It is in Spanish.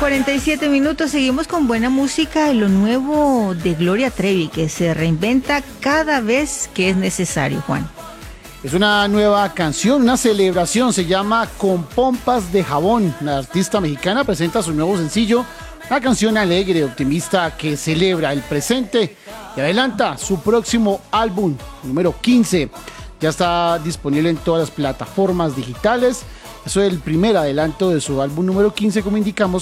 8:47, seguimos con buena música y lo nuevo de Gloria Trevi, que se reinventa cada vez que es necesario, Juan. Es una nueva canción, una celebración, se llama Con Pompas de Jabón. La artista mexicana presenta su nuevo sencillo, una canción alegre, optimista, que celebra el presente y adelanta su próximo álbum, número 15. Ya está disponible en todas las plataformas digitales. Eso es el primer adelanto de su álbum número 15, como indicamos.